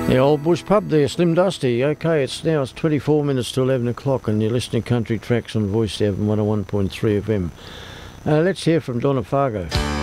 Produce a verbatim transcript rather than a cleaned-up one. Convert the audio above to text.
The old bush pub there, Slim Dusty. Okay, it's now it's twenty-four minutes to eleven o'clock and you're listening to Country Tracks on Voice Seven one oh one point three F M. Uh, let's hear from Donna Fargo.